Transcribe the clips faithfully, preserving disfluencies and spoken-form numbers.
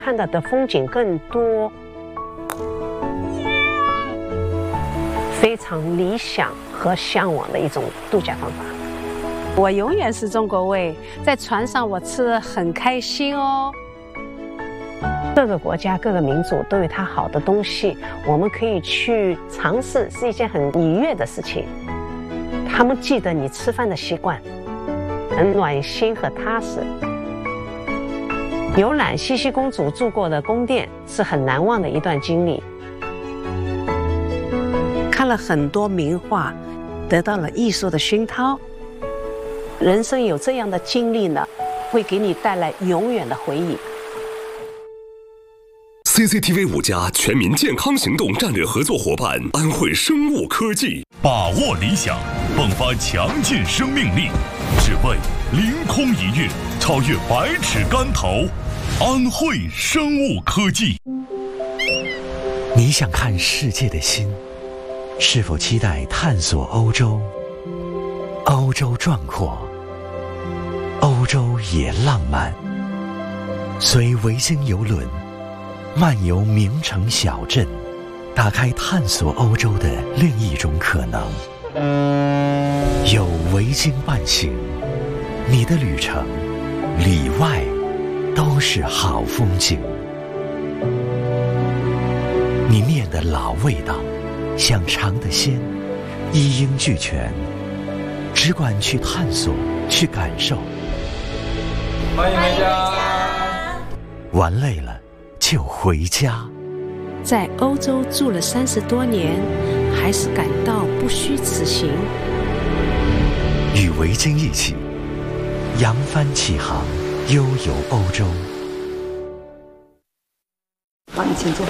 看到的风景更多，非常理想和向往的一种度假方法。 我永远是中国胃，在船上我吃得很开心哦。 各个国家、各个民族都有它好的东西，我们可以去尝试，是一件很愉悦的事情。他们记得你吃饭的习惯，很暖心和踏实。游览茜茜公主住过的宫殿是很难忘的一段经历。看了很多名画，得到了艺术的熏陶。人生有这样的经历呢，会给你带来永远的回忆。 C C T V 五家全民健康行动战略合作伙伴安慧生物科技， 把握理想，迸发强劲生命力，只为凌空一跃，超越百尺竿头。安慧生物科技。 你想看世界的心，是否期待探索欧洲？欧洲壮阔，欧洲也浪漫。随维京邮轮漫游名城小镇，打开探索欧洲的另一种可能。有维京伴行，你的旅程里外都是好风景。你念的老味道，想尝的鲜，一应俱全。只管去探索，去感受。 欢迎回家。 玩累了就回家。 在欧洲住了三十多年，还是感到不虚此行。 与维京一起扬帆起航，悠游欧洲。 好，你请坐。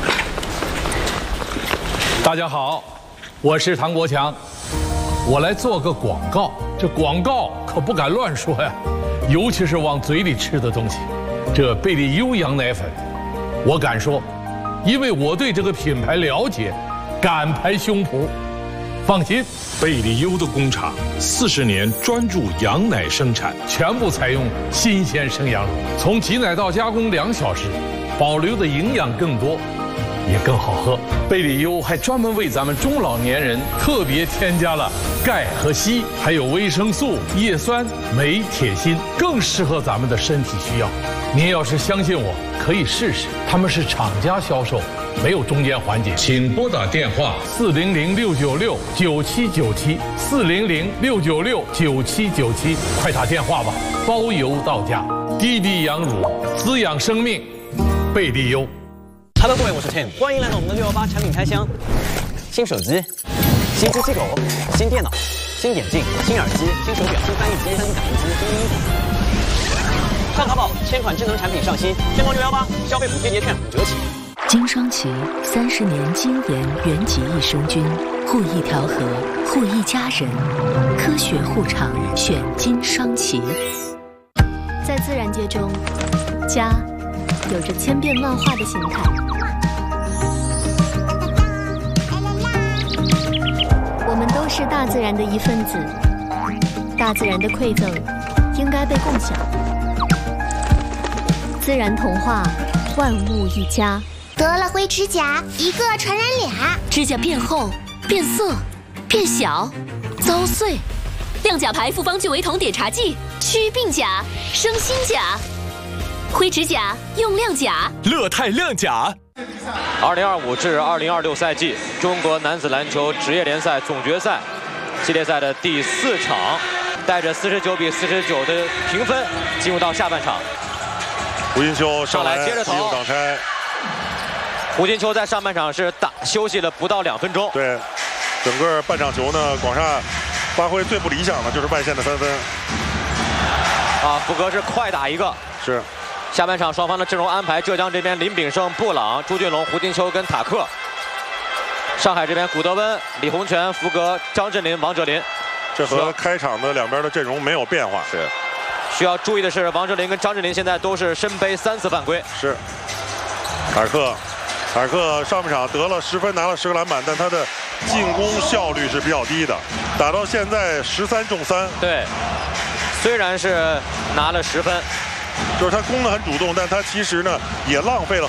大家好，我是唐国强，我来做个广告。这广告可不敢乱说呀，尤其是往嘴里吃的东西。这贝利优羊奶粉，我敢说，因为我对这个品牌了解，敢拍胸脯。放心，贝利优的工厂四十年专注羊奶生产，全部采用新鲜生羊乳，从挤奶到加工两小时，保留的营养更多，也更好喝。贝利优还专门为咱们中老年人特别添加了钙和硒，还有维生素、叶酸、镁、铁、锌，更适合咱们的身体需要。您要是相信我，可以试试。他们是厂家销售，没有中间环节。请拨打电话四零零六九六九七九七四零零六九六九七九七，快打电话吧，包邮到家。滴滴羊乳，滋养生命，贝利优。 Hello， 各位，我是 Tim， 欢迎来到我们的六幺八产品开箱。新手机、新机器狗、新电脑、新眼镜、新耳机、新手表、新翻译机、新打印机、新衣服。上淘宝，千款智能产品上新，天猫六幺八消费补贴节券五折起。 金双奇三十年精研原级益生菌，护益调和，护益家人，科学护肠，选金双奇。 在自然界中，家有着千变万化的形态。我们都是大自然的一份子，大自然的馈赠应该被共享。自然童话，万物一家。 得了灰指甲，一个传染俩。 指甲变厚、变色、变小、遭碎。亮甲牌复方聚维酮碘茶剂，祛病甲，生新甲。灰指甲用亮甲， 乐泰亮甲。 二零二五至二零二六赛季中国男子篮球职业联赛总决赛系列赛的第四场，带着四十九比四十九的评分进入到下半场。 胡金秋上来接着投， 挡拆。 胡金秋在上半场是打休息了不到两分钟。 对，整个半场球呢，广厦发挥最不理想的就是外线的三分。 啊，福格是快打一个。 是。 下半场双方的阵容安排，浙江这边林炳胜、布朗、朱俊龙、胡金秋跟塔克。上海这边古德温、李洪权、福格、张镇麟、王哲林。 这和开场的两边的阵容没有变化。 是。需要注意的是，王哲林跟张镇麟现在都是身背三次犯规。 是。塔克，塔克上半场得了十分，拿了十个篮板，但他的进攻效率是比较低的，打到现在十三中三。 对，虽然是拿了十分， 就是他攻得很主动，但他其实呢也浪费了